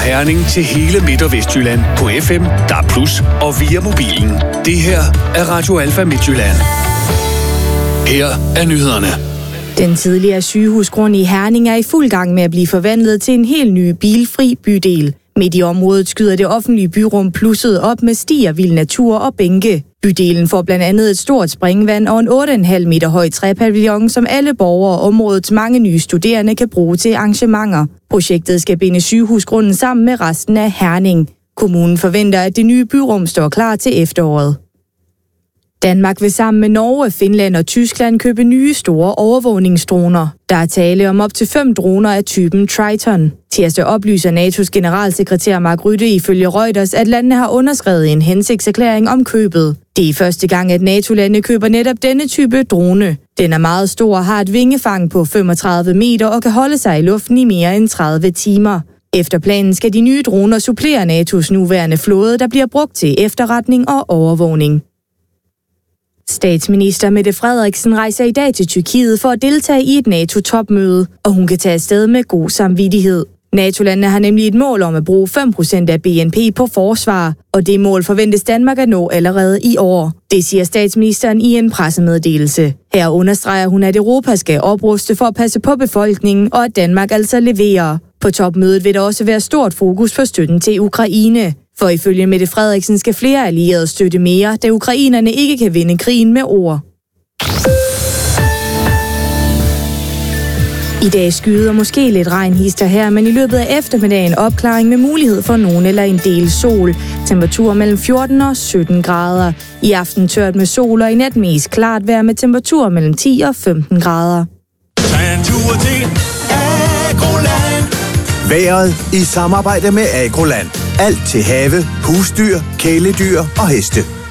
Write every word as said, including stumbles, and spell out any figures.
Herning til hele Midt- og Vestjylland på F M, D A B plus, og via mobilen. Det her er Radio Alfa Midtjylland. Her er nyhederne. Den tidligere sygehusgrund i Herning er i fuld gang med at blive forvandlet til en helt ny bilfri bydel. Midt i området skyder det offentlige byrum plusset op med stier, vild natur og bænke. Bydelen får blandt andet et stort springvand og en otte komma fem meter høj træpavillon, som alle borgere og områdets mange nye studerende kan bruge til arrangementer. Projektet skal binde sygehusgrunden sammen med resten af Herning. Kommunen forventer, at det nye byrum står klar til efteråret. Danmark vil sammen med Norge, Finland og Tyskland købe nye store overvågningsdroner. Der er tale om op til fem droner af typen Triton. Tirsdag oplyser N A T O's generalsekretær Mark Rutte ifølge Reuters, at landene har underskrevet en hensigtserklæring om købet. Det er første gang, at NATO-lande køber netop denne type drone. Den er meget stor og har et vingefang på femogtredive meter og kan holde sig i luften i mere end tredive timer. Efter planen skal de nye droner supplere N A T O's nuværende flåde, der bliver brugt til efterretning og overvågning. Statsminister Mette Frederiksen rejser i dag til Tyrkiet for at deltage i et NATO-topmøde, og hun kan tage afsted med god samvittighed. NATO-landene har nemlig et mål om at bruge fem procent af B N P på forsvar, og det mål forventes Danmark at nå allerede i år. Det siger statsministeren i en pressemeddelelse. Her understreger hun, at Europa skal opruste for at passe på befolkningen, og at Danmark altså leverer. På topmødet vil der også være stort fokus på støtten til Ukraine. For ifølge Mette Frederiksen skal flere allierede støtte mere, da ukrainerne ikke kan vinde krigen med ord. I dag skyder måske lidt regnhister her, men i løbet af eftermiddagen opklaring med mulighed for nogen eller en del sol. Temperatur mellem fjorten og sytten grader. I aften tørt med sol, og i nat mest klart vejr med temperatur mellem ti og femten grader. Vejret i samarbejde med Agroland. Alt til have, husdyr, kæledyr og heste.